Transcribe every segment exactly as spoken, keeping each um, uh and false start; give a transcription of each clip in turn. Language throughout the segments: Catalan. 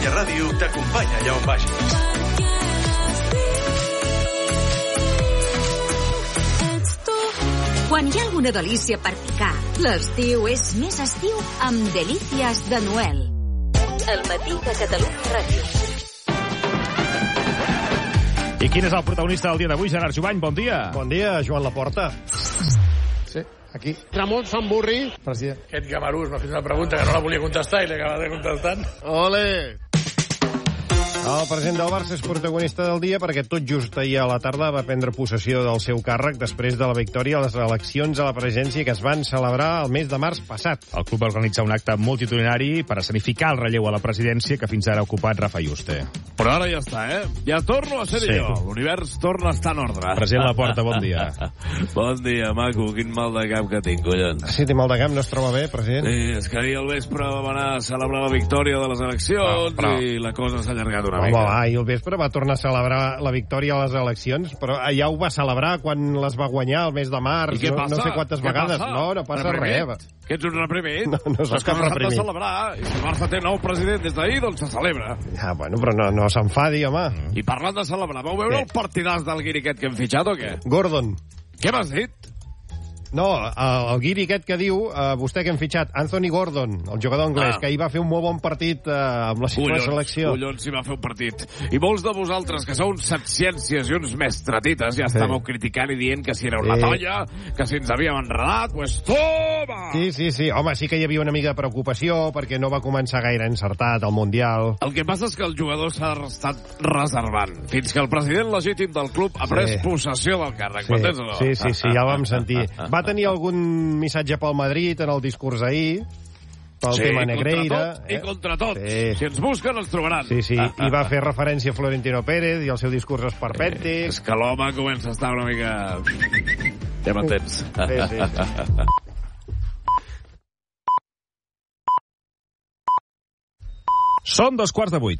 Catalunya Ràdio t'acompanya allà on vagis. Quan hi ha alguna delícia per picar, l'estiu és més estiu amb Delícies de Noel. El matí de Catalunya Ràdio. I quin és el protagonista del dia d'avui, Gerard Jubany? Bon dia. Bon dia, Joan Laporta. Sí, aquí. Ramon Samburri. President. Aquest Gamarús m'ha fet una pregunta que no la volia contestar i l'he acabat de contestant. Ole! El president del Barça és protagonista del dia perquè tot just ahir a la tarda va prendre possessió del seu càrrec després de la victòria a les eleccions a la presidència que es van celebrar el mes de març passat. El club va organitzar un acte multitudinari per escenificar el relleu a la presidència que fins ara ha ocupat Rafa Yuste. Però ara ja està, eh? Ja torno a ser Sí. jo. L'univers torna a estar en ordre. President Laporta, bon dia. Bon dia, maco. Quin mal de cap que tinc, collons. Sí, té mal de camp, no es troba bé, president? Sí, és que ahir al vespre vam anar a celebrar la victòria de les eleccions Però, però... i la cosa s'ha allargat una Home, mica. va, ahir al vespre va tornar a celebrar la victòria a les eleccions, però ja ho va celebrar quan les va guanyar el mes de març, I què no, passa? no sé quantes Què vegades. passa? No, no passa Reprimit? res. Que ets un reprimit? No, no soc Les cap coses s'han reprimit. de celebrar. I si el Barça té nou president des d'ahir, doncs se celebra. Ja, bueno, però no, no s'enfadi, home. I parlant de celebrar, vau veure Què? el partidàs del guiri aquest que hem fitxat o què? Gordon. Què m'has dit? No, el, el guiri aquest que diu, eh, vostè que hem fitxat, Anthony Gordon, el jugador anglès, Ah. que ahir va fer un molt bon partit eh, amb la seva Collons, selecció. collons, si va fer un partit. I molts de vosaltres, que sou uns setciències i uns mestratites, ja Sí. estàveu criticant i dient que si era una Sí. tolla, que si ens havíem enredat, pues toma! Sí, sí, sí. Home, sí que hi havia una mica de preocupació perquè no va començar gaire encertat al Mundial. El que passa és que el jugador s'ha estat reservant fins que el president legítim del club ha pres Sí. possessió del càrrec. Sí, M'entens o no? sí, sí, sí, ja el vam sentir. Va tenir algun missatge pel Madrid en el discurs ahir, pel Sí, tema contra Negreira. tot i contra tot. Sí. Si ens busquen, ens trobaran. Sí, sí, i va fer referència a Florentino Pérez i el seu discurs esperpèntic. És que l'home comença a estar una mica... Ja m'entens. Sí, sí, sí. Són dos quarts de vuit.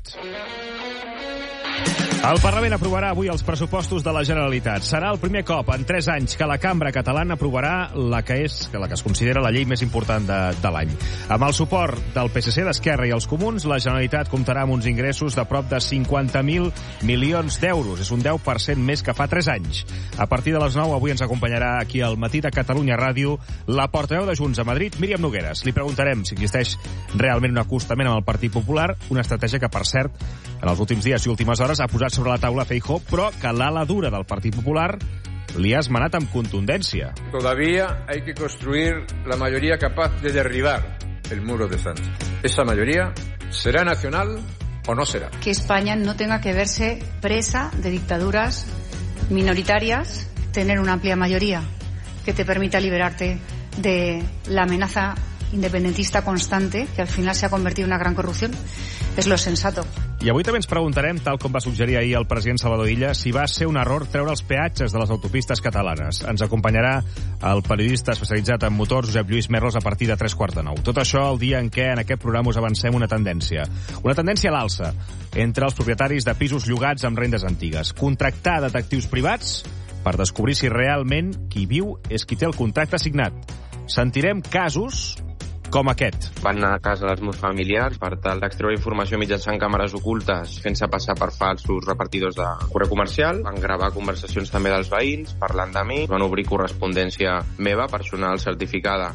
El Parlament aprovarà avui els pressupostos de la Generalitat. Serà el primer cop en tres anys que la cambra catalana aprovarà la que és que la que es considera la llei més important de, de l'any. Amb el suport del P S C, d'Esquerra i els Comuns, la Generalitat comptarà amb uns ingressos de prop de cinquanta mil milions d'euros. És un deu per cent més que fa tres anys. A partir de les nou, avui ens acompanyarà aquí al matí de Catalunya Ràdio la portaveu de Junts a Madrid, Míriam Nogueras. Li preguntarem si existeix realment un acostament amb el Partit Popular, una estratègia que, per cert, en els últims dies i últimes hores ha posat sobre la taula Feijóo, però que l'ala dura del Partit Popular li ha esmenat amb contundència. Todavía hay que construir la mayoría capaz de derribar el muro de Sánchez. Esa mayoría será nacional o no será. Que España no tenga que verse presa de dictaduras minoritarias, tener una amplia mayoría que te permita liberarte de la amenaza independentista constante, que al final se ha convertido en una gran corrupción, és lo sensato. I avui també ens preguntarem, tal com va suggerir ahir el president Salvador Illa, si va ser un error treure els peatges de les autopistes catalanes. Ens acompanyarà el periodista especialitzat en motors, Josep Lluís Merlos, a partir de tres quarts de nou. Tot això el dia en què en aquest programa us avancem una tendència. Una tendència a l'alça entre els propietaris de pisos llogats amb rendes antigues. Contractar detectius privats per descobrir si realment qui viu és qui té el contracte signat. Sentirem casos com aquest. Van anar a casa dels meus familiars per tal d'extreure informació mitjançant càmeres ocultes fent-se passar per falsos repartidors de correu comercial. Van gravar conversacions també dels veïns parlant de mi. Van obrir correspondència meva, personal certificada.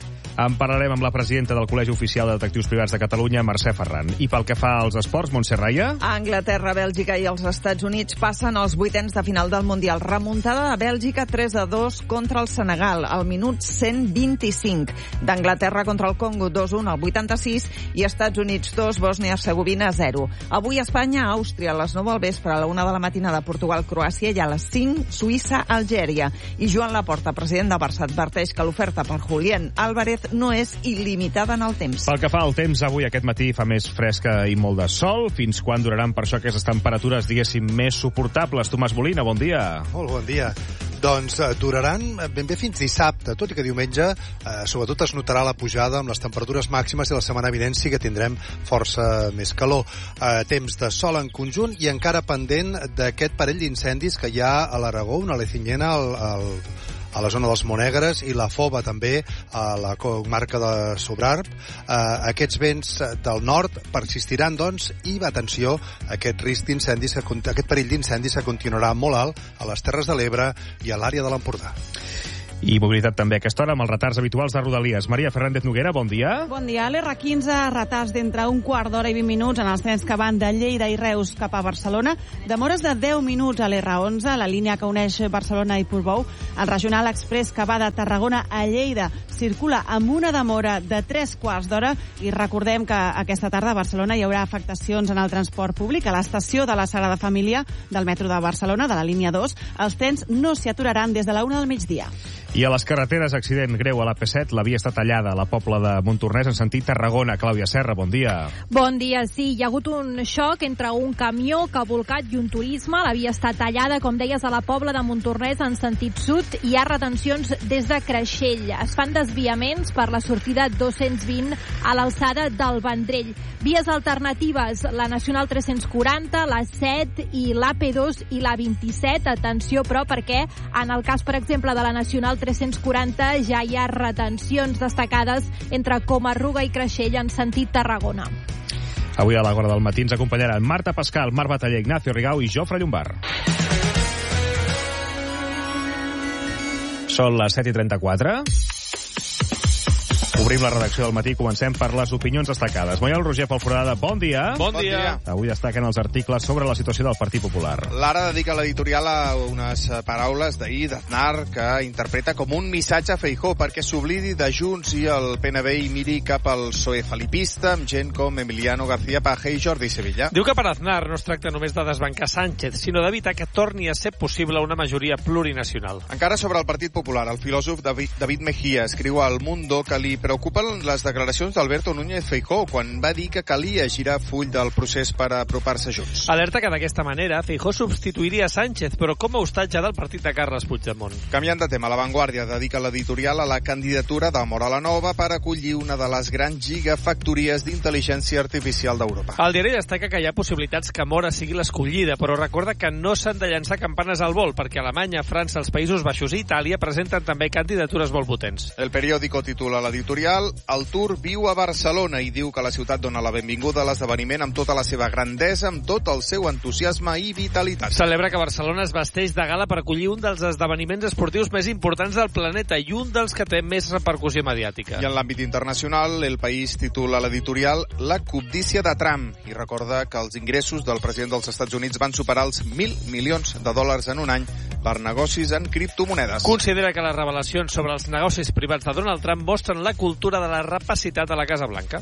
En parlarem amb la presidenta del Col·legi Oficial de Detectius Privats de Catalunya, Mercè Ferran. I pel que fa als esports, Montse Raia? Anglaterra, Bèlgica i els Estats Units passen als vuitens de final del Mundial. Remuntada de Bèlgica tres a dos contra el Senegal, al minut cent vint-i-cinc. D'Anglaterra contra el Congo dos a un al vuitanta-sis i Estats Units dos, Bòsnia-Hercegovina zero. Avui Espanya, Àustria, a les nou del vespre, a la una de la matinada, Portugal, Croàcia i a les cinc, Suïssa, Algèria. I Joan Laporta, president de Barça, adverteix que l'oferta per Julián Álvarez no és il·limitada en el temps. Pel que fa al temps, avui aquest matí fa més fresca i molt de sol. Fins quan duraran per això aquestes temperatures, diguéssim, més suportables? Tomàs Molina, bon dia. Molt bon dia. Doncs eh, duraran ben bé fins dissabte, tot i que diumenge eh, sobretot es notarà la pujada amb les temperatures màximes i la setmana vinent sí que tindrem força més calor. Eh, temps de sol en conjunt i encara pendent d'aquest parell d'incendis que hi ha a l'Aragó, una lecinyena al, al a la zona dels Monegres i la Fova també a la comarca de Sobrarb. Eh, aquests vents del nord persistiran, doncs, i, atenció, aquest risc d'incendis, aquest perill d'incendis se continuarà molt alt a les Terres de l'Ebre i a l'àrea de l'Empordà. I mobilitat també a aquesta hora amb els retards habituals de Rodalies. Maria Fernández Noguera, bon dia. Bon dia. L'R quinze, retards d'entre un quart d'hora i vint minuts en els trens que van de Lleida i Reus cap a Barcelona. Demores de deu minuts a l'R onze, la línia que uneix Barcelona i Portbou. El regional express que va de Tarragona a Lleida circula amb una demora de tres quarts d'hora i recordem que aquesta tarda a Barcelona hi haurà afectacions en el transport públic. A l'estació de la Sagrada Família del metro de Barcelona, de la línia dos, els trens no s'hi aturaran des de la una del migdia. I a les carreteres, accident greu a l'A P set, la via està tallada a la Pobla de Montornès en sentit Tarragona. Clàudia Serra, bon dia. Bon dia, sí. Hi ha hagut un xoc entre un camió que ha volcat i un turisme. La via està tallada, com deies, a la Pobla de Montornès en sentit sud. Hi ha retencions des de Creixell. Es fan desviaments per la sortida dos-cents vint a l'alçada del Vendrell. Vies alternatives, la Nacional tres-cents quaranta, la set i l'A P dos i la vint-i-set. Atenció, però, perquè en el cas, per exemple, de la Nacional tres-cents quaranta ja hi ha retencions destacades entre Comarruga i Creixell en sentit Tarragona. Avui a l'Agora del Matí ens acompanyaran Marta Pascal, Marc Bataller, Ignacio Rigau i Jofre Llombard. Són les set i trenta-quatre. Obrim la redacció del matí i comencem per les opinions destacades. Moniel Roger Pelforada, bon dia. Bon dia. Avui destaquen els articles sobre la situació del Partit Popular. L'Ara dedica l'editorial a unes paraules d'ahir d'Aznar que interpreta com un missatge a Feijóo perquè s'oblidi de Junts i el P N V i miri cap al P S O E felipista amb gent com Emiliano García Paje i Jordi Sevilla. Diu que per Aznar no es tracta només de desbancar Sánchez, sinó d'evitar que torni a ser possible una majoria plurinacional. Encara sobre el Partit Popular, el filòsof David, David Mejía escriu al Mundo que li preocupen les declaracions d'Alberto Núñez Feijóo quan va dir que calia girar full del procés per apropar-se a Junts. Alerta que d'aquesta manera Feijóo substituiria Sánchez, però com a hostatge del partit de Carles Puigdemont. Canviant de tema, La Vanguardia dedica l'editorial a la candidatura de Móra la Nova per acollir una de les grans gigafactories d'intel·ligència artificial d'Europa. El diari destaca que hi ha possibilitats que Móra sigui l'escollida, però recorda que no s'han de llançar campanes al vol, perquè Alemanya, França, els Països Baixos i Itàlia presenten també candidatures molt potents. El periòdico titula l'editorial El Tour viu a Barcelona i diu que la ciutat dona la benvinguda a l'esdeveniment amb tota la seva grandesa, amb tot el seu entusiasme i vitalitat. Celebra que Barcelona es vesteix de gala per acollir un dels esdeveniments esportius més importants del planeta i un dels que té més repercussió mediàtica. I en l'àmbit internacional, El País titula l'editorial La cobdícia de Trump i recorda que els ingressos del president dels Estats Units van superar els mil milions de dòlars en un any per negocis en criptomonedes. Considera que les revelacions sobre els negocis privats de Donald Trump mostren la cultura de la rapacitat a la Casa Blanca.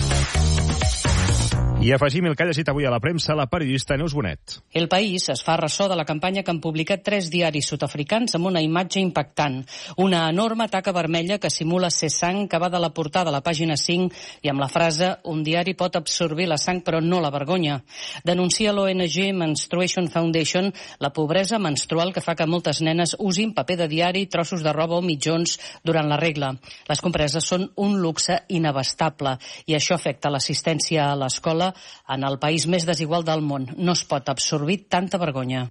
I afegim el que ha llegit avui a la premsa la periodista Neus Bonet. El País es fa ressò de la campanya que han publicat tres diaris sud-africans amb una imatge impactant. Una enorme taca vermella que simula ser sang que va de la portada a la pàgina cinc i amb la frase «Un diari pot absorbir la sang però no la vergonya». Denuncia l'O N G Menstruation Foundation la pobresa menstrual que fa que moltes nenes usin paper de diari, trossos de roba o mitjons durant la regla. Les compreses són un luxe inabastable i això afecta l'assistència a l'escola en el país més desigual del món. No es pot absorbir tanta vergonya.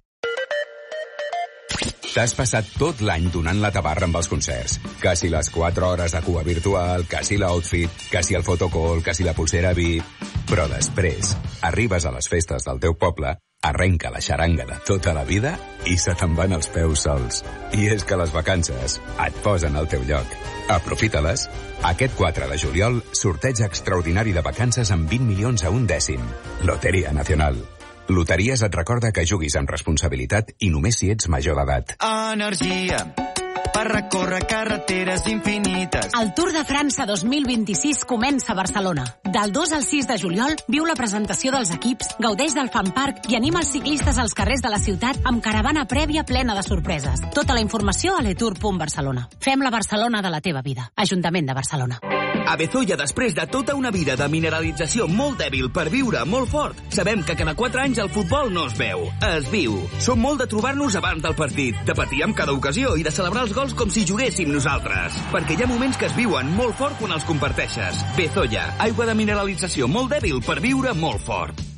T'has passat tot l'any donant la tabarra amb els concerts. Que si les quatre hores de cua virtual, que si l'outfit, que si el fotocall, que si la pulsera V I P... Però després, arribes a les festes del teu poble, arrenca la xaranga de tota la vida i se te'n van els peus sols. I és que les vacances et posen al teu lloc. Aprofita-les. Aquest quatre de juliol, sorteig extraordinari de vacances amb vint milions a un dècim. Loteria Nacional. Loteries et recorda que juguis amb responsabilitat i només si ets major d'edat. Energia per recórrer carreteres infinites. El Tour de França dos mil vint-i-sis comença a Barcelona. Del dos al sis de juliol viu la presentació dels equips, gaudeix del Fan Park i anima els ciclistes als carrers de la ciutat amb caravana prèvia plena de sorpreses. Tota la informació a letour punt barcelona. Fem la Barcelona de la teva vida. Ajuntament de Barcelona. A Bezoya, després de tota una vida de mineralització molt dèbil per viure molt fort, sabem que cada quatre anys el futbol no es veu, es viu. Som molt de trobar-nos abans del partit, de patir amb cada ocasió i de celebrar els gols com si juguéssim nosaltres. Perquè hi ha moments que es viuen molt fort quan els comparteixes. Bezoya, aigua de mineralització molt dèbil per viure molt fort.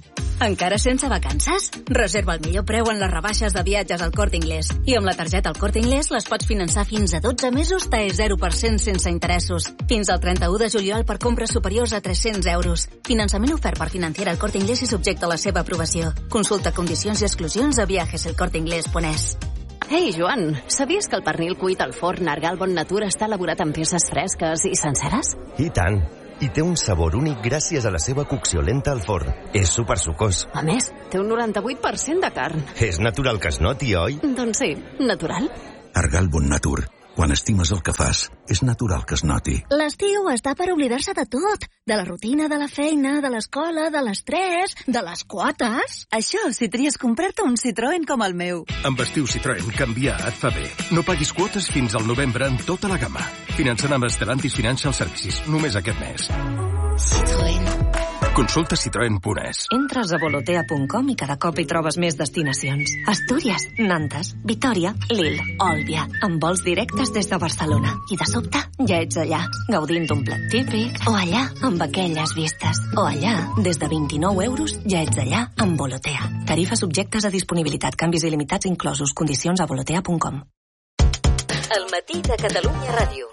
Encara sense vacances? Reserva el millor preu en les rebaixes de viatges al Corte Inglés. I amb la targeta al Corte Inglés les pots finançar fins a dotze mesos T A E zero per cent sense interessos. Fins al trenta-u de juliol per compres superiors a tres-cents euros. Finançament ofert per Financiera al Corte Inglés i subjecte a la seva aprovació. Consulta condicions i exclusions a viajes el corte inglés punt es. Ei, Joan, sabies que el pernil cuit al forn Argal Bon Natura està elaborat amb peces fresques i senceres? I tant. I té un sabor únic gràcies a la seva cocció lenta al forn. És supersucós. A més, té un noranta-vuit per cent de carn. És natural que es noti, oi? Doncs sí, natural. Argal Bon Natur. Quan estimes el que fas, és natural que es noti. L'estiu està per oblidar-se de tot. De la rutina, de la feina, de l'escola, de l'estrès, de les quotes. Això si tries comprar-te un Citroën com el meu. Amb estiu Citroën, canviar et fa bé. No paguis quotes fins al novembre en tota la gamma. Financen amb Stellantis Financial Services, només aquest mes. Citroën. Consulta citroen punt es. Entres a volotea punt com i cada cop hi trobes més destinacions. Astúries, Nantes, Vitòria, Lille, Òlbia, amb vols directes des de Barcelona. I de sobte ja ets allà, gaudint d'un plat típic, o allà, amb aquelles vistes, o allà, des de vint-i-nou euros, ja ets allà, amb Volotea. Tarifes subjectes a disponibilitat, canvis il·limitats inclosos, condicions a volotea punt com. El matí de Catalunya Ràdio.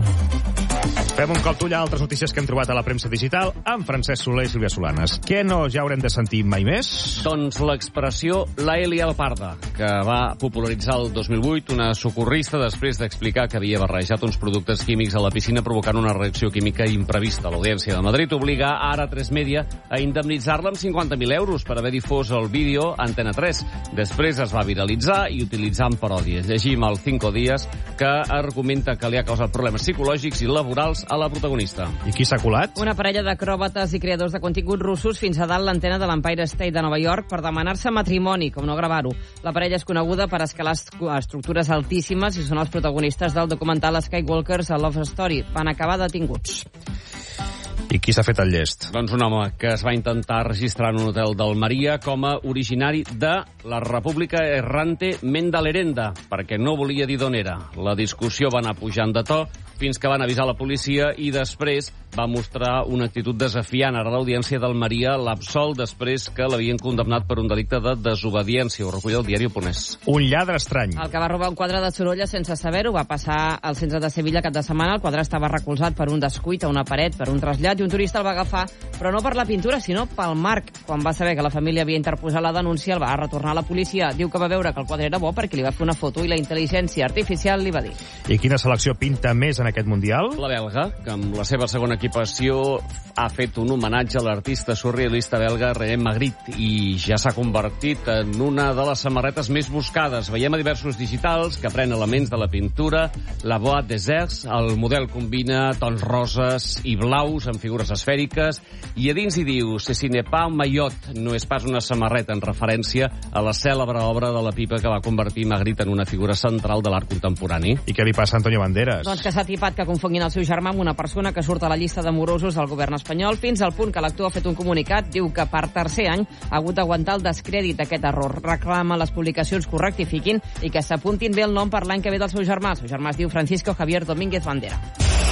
Fem un cop d'ull a altres notícies que hem trobat a la premsa digital amb Francesc Soler i Sílvia Solanes. Què no ja haurem de sentir mai més? Doncs l'expressió la Elia Alparda, que va popularitzar el dos mil vuit una socorrista després d'explicar que havia barrejat uns productes químics a la piscina provocant una reacció química imprevista. L'Audiència de Madrid obliga ara tres Media a indemnitzar-la amb cinquanta mil euros per haver difós el vídeo a Antena tres. Després es va viralitzar i utilitzar en paròdies. Llegim al Cinco Días que argumenta que li ha causat problemes psicològics i laborals a la protagonista. I qui s'ha colat? Una parella d'acròbates i creadors de contingut russos fins a dalt l'antena de l'Empire State de Nova York per demanar-se matrimoni, com no gravar-ho. La parella és coneguda per escalar estructures altíssimes i són els protagonistes del documental Skywalkers a Love Story. Van acabar detinguts. I qui s'ha fet el llest? Doncs un home que es va intentar registrar en un hotel d'Almeria com a originari de la República Errante Mendalerenda, perquè no volia dir d'on era. La discussió va anar pujant de to fins que van avisar la policia i després va mostrar una actitud desafiant. Ara l'Audiència d'Almeria l'absol després que l'havien condemnat per un delicte de desobediència. Ho recull el diari Ponès. Un lladre estrany. El que va robar un quadre de Sorolla sense saber-ho va passar al centre de Sevilla cap de setmana. El quadre estava recolzat per un descuit a una paret, per un trasllat, i un turista el va agafar, però no per la pintura, sinó pel marc. Quan va saber que la família havia interposat la denúncia, el va retornar a la policia. Diu que va veure que el quadre era bo perquè li va fer una foto i la intel·ligència artificial li va dir. I quina selecció pinta més en aquest Mundial? La belga, que amb la seva segona equipació ha fet un homenatge a l'artista surrealista belga René Magritte i ja s'ha convertit en una de les samarretes més buscades. Veiem a diversos digitals que pren elements de la pintura, la Bois des Arts, el model combina tons roses i blaus amb figures esfèriques i a dins hi diu «Ce n'est pas un maillot», no és pas una samarreta, en referència a la cèlebre obra de la pipa que va convertir Magritte en una figura central de l'art contemporani. I què li passa a Antonio Banderas? Doncs que s'ha tipat que confonguin el seu germà amb una persona que surt a la llista de morosos del govern espanyol, fins al punt que l'actor ha fet un comunicat, diu que per tercer any ha hagut d'aguantar el descrèdit d'aquest error. Reclama les publicacions que ho rectifiquin i que s'apuntin bé el nom per l'any que ve del seu germà. El seu germà es diu Francisco Javier Domínguez Bandera.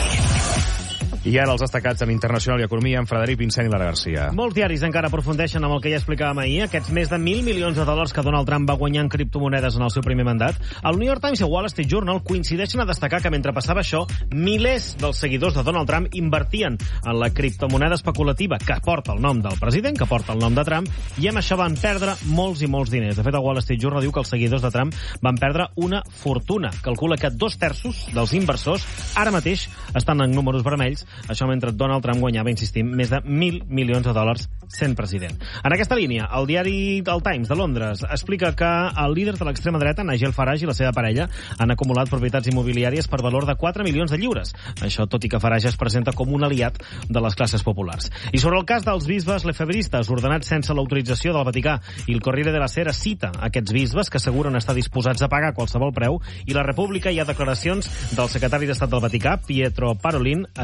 I ara els destacats en Internacional i Economia amb Frederic Vincent i Lara Garcia. Molts diaris encara aprofundeixen amb el que ja explicàvem ahir, aquests més de mil milions de dòlars que Donald Trump va guanyar en criptomonedes en el seu primer mandat. El New York Times i el Wall Street Journal coincideixen a destacar que mentre passava això, milers dels seguidors de Donald Trump invertien en la criptomoneda especulativa que porta el nom del president, que porta el nom de Trump, i amb això van perdre molts i molts diners. De fet, el Wall Street Journal diu que els seguidors de Trump van perdre una fortuna. Calcula que dos terços dels inversors ara mateix estan en números vermells, això mentre Donald Trump guanyava, insistim, més de mil milions de dòlars sent president. En aquesta línia, el diari El Times de Londres explica que el líder de l'extrema dreta, Nigel Farage, i la seva parella han acumulat propietats immobiliàries per valor de quatre milions de lliures. Això tot i que Farage es presenta com un aliat de les classes populars. I sobre el cas dels bisbes lefebristes, ordenats sense l'autorització del Vaticà, i el Corriere della Sera cita aquests bisbes que asseguren estar disposats a pagar qualsevol preu, i la República hi ha declaracions del secretari d'Estat del Vaticà, Pietro Parolin, assegura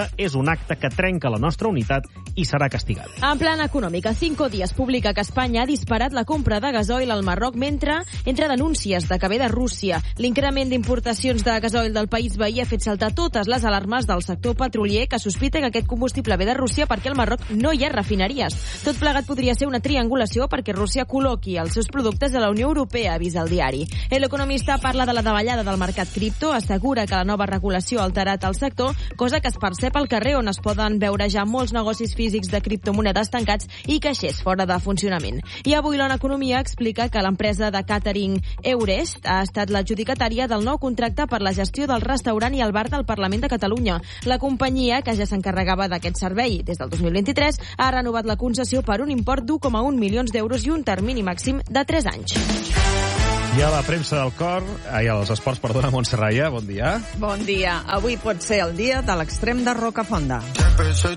és un acte que trenca la nostra unitat i serà castigat. En plan econòmic, a Cinco Días publica que Espanya ha disparat la compra de gasoil al Marroc mentre entre denúncies de que ve de Rússia. L'increment d'importacions de gasoil del país veí ha fet saltar totes les alarmes del sector petrolier, que sospita que aquest combustible ve de Rússia perquè al Marroc no hi ha refineries. Tot plegat podria ser una triangulació perquè Rússia col·loqui els seus productes a la Unió Europea, avisa el diari. L'economista parla de la davallada del mercat cripto, assegura que la nova regulació ha alterat el sector, cosa que es percep al carrer on es poden veure ja molts negocis físics de criptomonedes tancats i caixers fora de funcionament. I avui l'On Economia explica que l'empresa de catering Eurest ha estat l'adjudicatària del nou contracte per la gestió del restaurant i el bar del Parlament de Catalunya. La companyia, que ja s'encarregava d'aquest servei des del dos mil vint-i-tres, ha renovat la concessió per un import d'u coma un milions d'euros i un termini màxim de tres anys. I a la premsa del cor, ai, als esports, perdona, Montserrat, bon dia. Bon dia. Avui pot ser el dia de l'extrem de Rocafonda.